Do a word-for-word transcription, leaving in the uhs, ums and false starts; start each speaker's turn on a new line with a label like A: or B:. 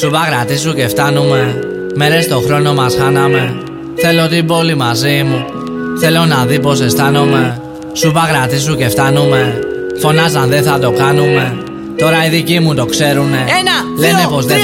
A: Σου παγρατήσου και φτάνουμε. Μέρες το χρόνο μας χάναμε. Θέλω την πόλη μαζί μου. Θέλω να δει πως αισθάνομαι. Σου παγρατήσου και φτάνουμε. Φωνάζαν δεν θα το κάνουμε. Τώρα οι δικοί μου το ξέρουνε.
B: Ένα,
A: λένε
B: δύο,
A: πως δεν